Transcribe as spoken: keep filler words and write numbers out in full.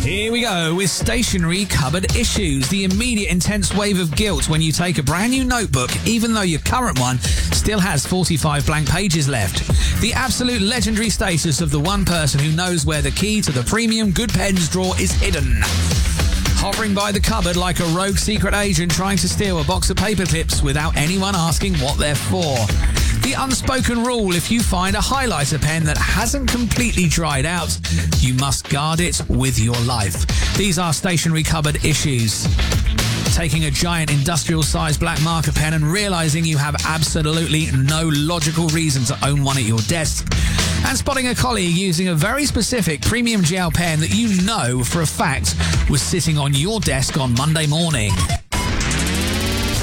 Here we go with stationery cupboard issues. The immediate intense wave of guilt when you take a brand new notebook, even though your current one still has forty-five blank pages left. The absolute legendary status of the one person who knows where the key to the premium good pens drawer is hidden. Hovering by the cupboard like a rogue secret agent trying to steal a box of paper clips without anyone asking what they're for. The unspoken rule: if you find a highlighter pen that hasn't completely dried out, you must guard it with your life. These are stationery cupboard issues. Taking a giant industrial-sized black marker pen and realizing you have absolutely no logical reason to own one at your desk. And spotting a colleague using a very specific premium gel pen that you know for a fact was sitting on your desk on Monday morning.